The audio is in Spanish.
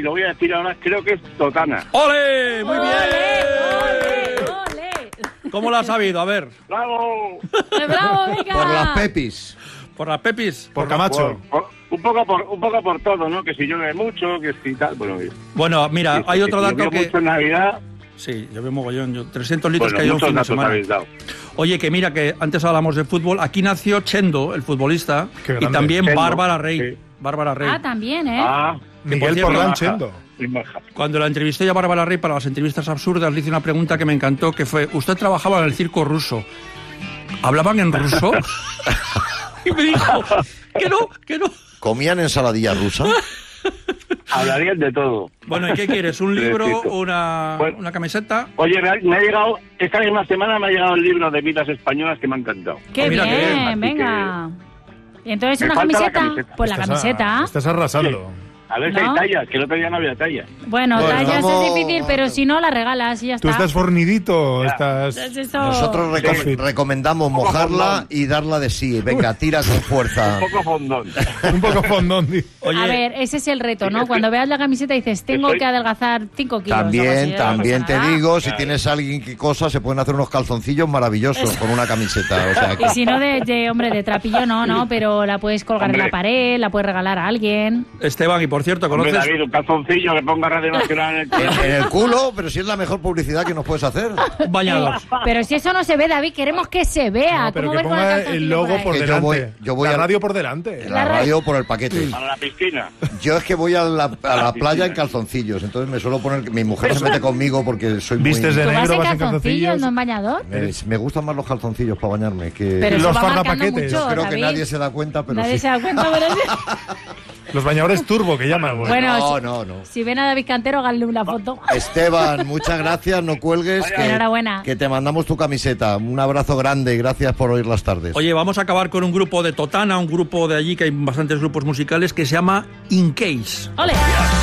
lo voy a decir ahora, creo que es Totana. ¡Ole! ¡Muy bien! ¡Ole! ¿Cómo lo has sabido? A ver. ¡Bravo! ¡Bravo, venga! Por las Pepis. ¿Por las Pepis? Por Camacho. Un poco por todo, ¿no? Que si llueve mucho, que si tal... Bueno, mira, sí, hay otro si dato llovió que... mucho en Navidad... Sí, llovió mogollón. 300 litros Bueno, cayeron un muchos fin de datos semana. habéis dado. Oye, que mira, que antes hablamos de fútbol. Aquí nació Chendo, el futbolista. Qué Y grande. también Chendo, Bárbara Rey. sí. Bárbara Rey. Ah, también, ¿eh? Ah, Que por Miguel cierto, Porlán maja. Chendo. muy maja. Cuando la entrevisté yo a Bárbara Rey para las entrevistas absurdas, le hice una pregunta que me encantó, que fue, ¿usted trabajaba en el circo ruso? ¿Hablaban en ruso? Y me dijo, que no. ¿Comían ensaladilla rusa? Hablarían de todo. Bueno, ¿y qué quieres? ¿Un libro, Necesito. una camiseta? Oye, me ha llegado... Esta misma semana me ha llegado el libro de vidas españolas que me ha encantado. ¡Qué Mira bien! qué bien. Así Venga. ¿Y entonces Me una falta la camiseta? camiseta. Pues la camiseta. Estás arrasando. A ver si ¿No? hay tallas, que el otro día no había tallas. Bueno, Bueno, tallas vamos- es difícil, pero si no, la regalas y ya ¿Tú está. estás fornidito? Ya. Estás... Es eso. Nosotros Sí. recomendamos mojarla y darla de sí. Venga, tira con fuerza. Un poco fondón. un poco fondón. Oye, A ver, ese es el reto, ¿no? Cuando veas la camiseta dices, tengo Estoy- que adelgazar 5 kilos. o algo así, También, no también pasa te nada. digo, si tienes a alguien que cosa, se pueden hacer unos calzoncillos maravillosos con una camiseta. O sea, que- Y si no, hombre, de trapillo no, pero la puedes colgar en Hombre. la pared, la puedes regalar a alguien. Esteban, y por cierto, Hombre, ¿conoces? David, un calzoncillo que ponga Radio Nacional en el culo. en el culo, pero si es la mejor publicidad que nos puedes hacer. Un bañador. Pero si eso no se ve, David, queremos que se vea. No, pero ¿Cómo que ver con ponga calzoncillo el logo por Que yo delante. voy- yo voy la a- radio por delante. La radio por el paquete. Para la piscina. Yo es que voy a la playa en calzoncillos, entonces me suelo poner... Mi mujer se mete conmigo porque soy muy... Vistes de ¿Tú vas negro, en vas en calzoncillos, calzoncillos. no en bañador? Me gustan más los calzoncillos para bañarme que... Pero Los eso va marcando fardapaquetes. mucho, Creo que David. nadie se da cuenta, pero Nadie sí. se da cuenta, pero sí. Los bañadores turbo que llaman. Bueno, No. si ven a David Cantero, háganle una foto. Esteban, muchas gracias, no cuelgues. Vaya. Que, Enhorabuena. que te mandamos tu camiseta. Un abrazo grande y gracias por oír las tardes. Oye, vamos a acabar con un grupo de Totana, un grupo de allí, que hay bastantes grupos musicales, que se llama In Case. ¡Ole!